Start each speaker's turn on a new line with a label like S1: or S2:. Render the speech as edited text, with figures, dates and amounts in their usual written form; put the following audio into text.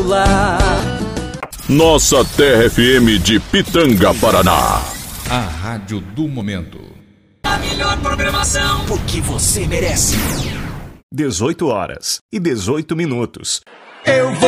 S1: celular.
S2: Nossa Terra FM de Pitanga, Paraná.
S3: A rádio do momento.
S1: A melhor programação, porque você merece.
S4: 18 horas e 18 minutos.
S1: Eu vou